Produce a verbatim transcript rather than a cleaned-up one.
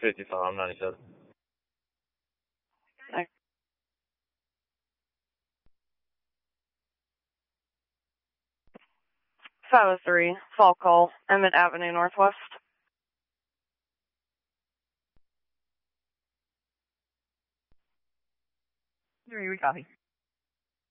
fifty-five ninety-seven. five oh three, Fall Call, Emmett Avenue Northwest. Three, we copy.